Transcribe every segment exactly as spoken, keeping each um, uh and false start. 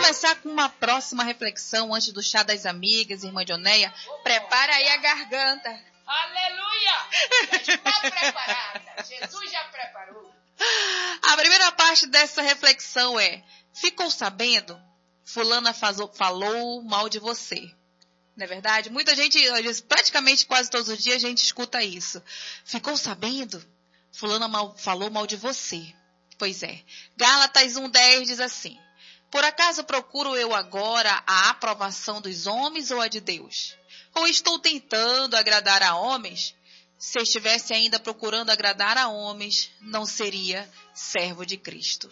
começar com uma próxima reflexão antes do chá das amigas, irmã Dioneia. Prepara aí a garganta. Aleluia! Já está preparada. Jesus já preparou. A primeira parte dessa reflexão é: ficou sabendo? Fulana fazou, falou mal de você. Não é verdade? Muita gente, praticamente quase todos os dias, a gente escuta isso. Ficou sabendo? Fulana mal, falou mal de você. Pois é. Gálatas um, dez diz assim: por acaso procuro eu agora a aprovação dos homens ou a de Deus? Ou estou tentando agradar a homens? Se estivesse ainda procurando agradar a homens, não seria servo de Cristo.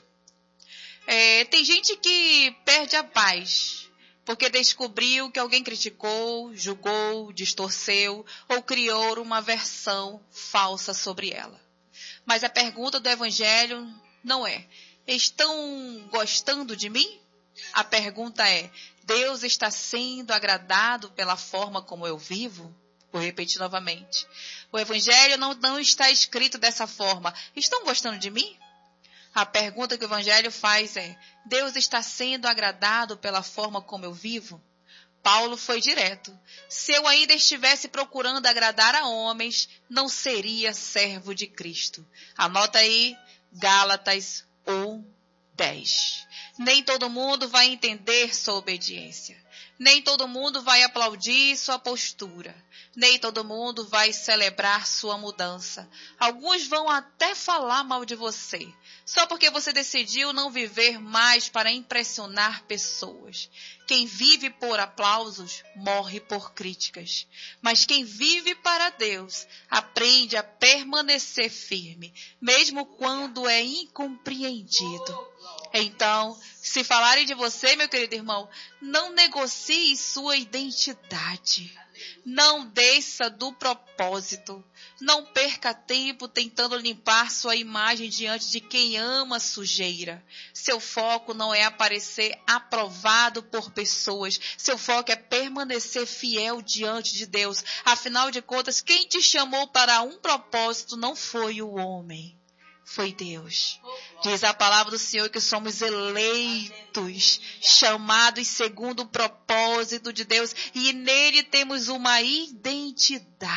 É, tem gente que perde a paz, porque descobriu que alguém criticou, julgou, distorceu ou criou uma versão falsa sobre ela. Mas a pergunta do Evangelho não é: estão gostando de mim? A pergunta é: Deus está sendo agradado pela forma como eu vivo? Vou repetir novamente. O Evangelho não, não está escrito dessa forma: estão gostando de mim? A pergunta que o Evangelho faz é: Deus está sendo agradado pela forma como eu vivo? Paulo foi direto: se eu ainda estivesse procurando agradar a homens, não seria servo de Cristo. Anota aí, Gálatas um, dez. Nem todo mundo vai entender sua obediência. Nem todo mundo vai aplaudir sua postura. Nem todo mundo vai celebrar sua mudança. Alguns vão até falar mal de você, só porque você decidiu não viver mais para impressionar pessoas. Quem vive por aplausos, morre por críticas. Mas quem vive para Deus, aprende a permanecer firme, mesmo quando é incompreendido. Então, se falarem de você, meu querido irmão, não negocie sua identidade. Não desça do propósito. Não perca tempo tentando limpar sua imagem diante de quem ama sujeira. Seu foco não é aparecer aprovado por pessoas. Seu foco é permanecer fiel diante de Deus. Afinal de contas, quem te chamou para um propósito não foi o homem, foi Deus. Diz a palavra do Senhor que somos eleitos, chamados segundo o propósito de Deus, e nele temos uma identidade.